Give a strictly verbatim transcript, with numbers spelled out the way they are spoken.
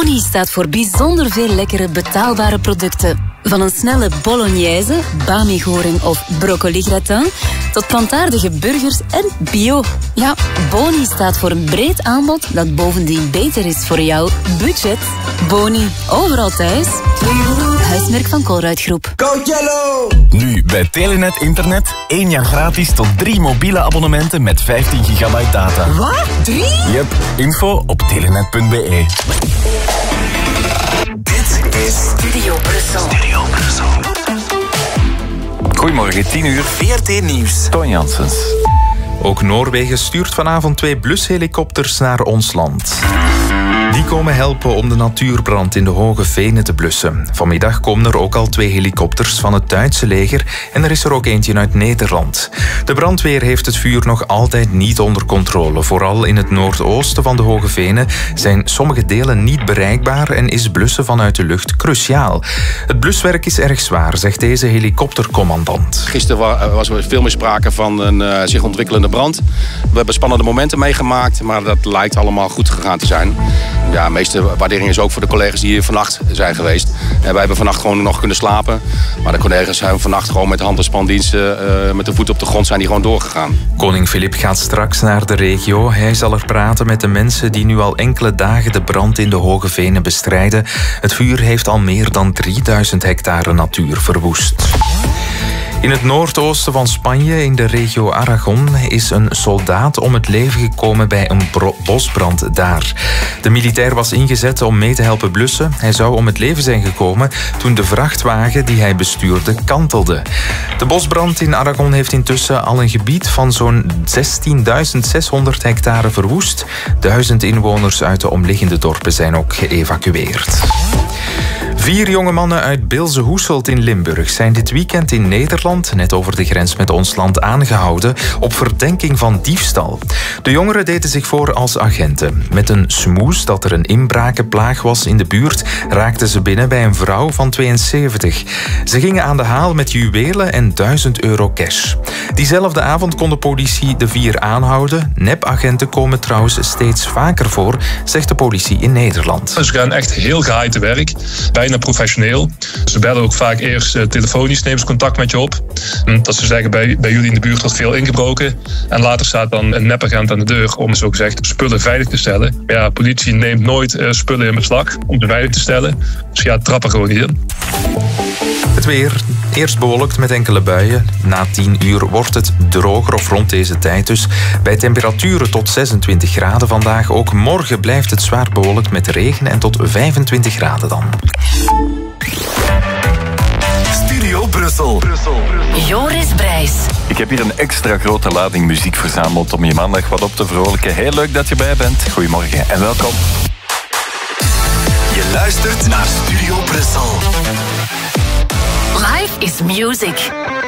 Boni staat voor bijzonder veel lekkere betaalbare producten. Van een snelle bolognese, bami goreng of broccoli gratin, tot plantaardige burgers en bio. Ja, Boni staat voor een breed aanbod dat bovendien beter is voor jouw budget. Boni, overal thuis. Huismerk van Colruyt Groep. Go Jello! Nu bij Telenet Internet één jaar gratis tot drie mobiele abonnementen met vijftien gigabyte data. Wat? Drie? Yep, info op telenet punt be. Dit is Studio Brussel. Studio Brussel. Goedemorgen, tien uur. V R T Nieuws. Toon Janssens. Ook Noorwegen stuurt vanavond twee blushelikopters naar ons land. Die komen helpen om de natuurbrand in de Hoge Venen te blussen. Vanmiddag komen er ook al twee helikopters van het Duitse leger en er is er ook eentje uit Nederland. De brandweer heeft het vuur nog altijd niet onder controle. Vooral in het noordoosten van de Hoge Venen zijn sommige delen niet bereikbaar en is blussen vanuit de lucht cruciaal. Het bluswerk is erg zwaar, zegt deze helikoptercommandant. Gisteren was er veel meer sprake van een uh, zich ontwikkelende brand. We hebben spannende momenten meegemaakt, maar dat lijkt allemaal goed gegaan te zijn. Ja, de meeste waardering is ook voor de collega's die hier vannacht zijn geweest. En wij hebben vannacht gewoon nog kunnen slapen. Maar de collega's zijn vannacht gewoon met hand- en spandiensten, uh, met de voet op de grond zijn die gewoon doorgegaan. Koning Filip gaat straks naar de regio. Hij zal er praten met de mensen die nu al enkele dagen de brand in de Hoge Venen bestrijden. Het vuur heeft al meer dan drieduizend hectare natuur verwoest. In het noordoosten van Spanje, in de regio Aragon, is een soldaat om het leven gekomen bij een bosbrand daar. De militair was ingezet om mee te helpen blussen. Hij zou om het leven zijn gekomen toen de vrachtwagen die hij bestuurde kantelde. De bosbrand in Aragon heeft intussen al een gebied van zo'n zestienduizend zeshonderd hectare verwoest. Duizend inwoners uit de omliggende dorpen zijn ook geëvacueerd. Vier jonge mannen uit Bilze-Hoeselt in Limburg zijn dit weekend in Nederland, net over de grens met ons land, aangehouden op verdenking van diefstal. De jongeren deden zich voor als agenten. Met een smoes dat er een inbrakenplaag was in de buurt, raakten ze binnen bij een vrouw van tweeënzeventig. Ze gingen aan de haal met juwelen en duizend euro cash. Diezelfde avond kon de politie de vier aanhouden. Nepagenten komen trouwens steeds vaker voor, zegt de politie in Nederland. Ze gaan echt heel geheim te werk. Bijna professioneel. Ze bellen ook vaak eerst uh, telefonisch, nemen ze contact met je op. Dat ze zeggen, bij, bij jullie in de buurt wordt veel ingebroken. En later staat dan een nepagent aan de deur om zogezegd spullen veilig te stellen. Ja, politie neemt nooit uh, spullen in beslag om ze veilig te stellen. Dus ja, trappen gewoon niet in. Het weer. Eerst bewolkt met enkele buien. Na tien uur wordt het droger of rond deze tijd dus. Bij temperaturen tot zesentwintig graden vandaag. Ook morgen blijft het zwaar bewolkt met regen en tot vijfentwintig graden dan. Studio Brussel. Brussel. Joris Brijs. Ik heb hier een extra grote lading muziek verzameld om je maandag wat op te vrolijken. Heel leuk dat je bij bent. Goedemorgen en welkom. Je luistert naar Studio Brussel. Life is music.